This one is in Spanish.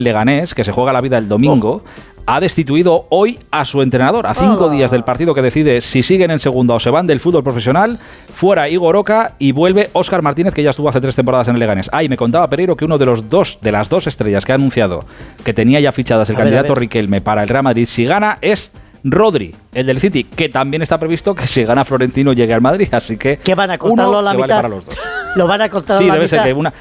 Leganés, que se juega la vida el domingo, ha destituido hoy a su entrenador. A 5 días del partido que decide si siguen en segunda o se van del fútbol profesional, fuera Igor Oca y vuelve Óscar Martínez, que ya estuvo hace 3 temporadas en el Leganés. Y me contaba Pereiro que uno de las dos estrellas que ha anunciado que tenía ya fichadas el candidato Riquelme para el Real Madrid si gana es Rodri, el del City, que también está previsto que si gana Florentino llegue al Madrid, así que ¿qué van a contarlo a la mitad? Vale para los dos. Lo van a contar sí, a la mitad. debe ser que